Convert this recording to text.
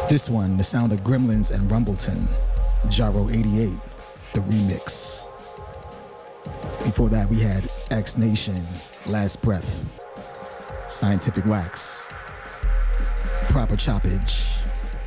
This one, the sound of Gremlins and Rumbleton, Jaro 88, the remix. Before that, we had X Nation, Last Breath, Scientific Wax, Proper Choppage,